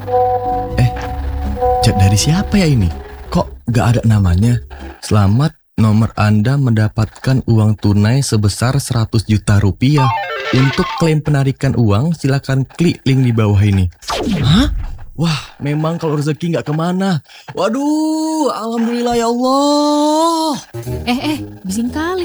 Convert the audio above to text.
Chat dari siapa ya ini? Kok gak ada namanya? Selamat, nomor Anda mendapatkan uang tunai sebesar 100 juta rupiah. Untuk klaim penarikan uang, silakan klik link di bawah ini. Hah? Wah, memang kalau rezeki gak kemana. Waduh, alhamdulillah ya Allah. Bising kali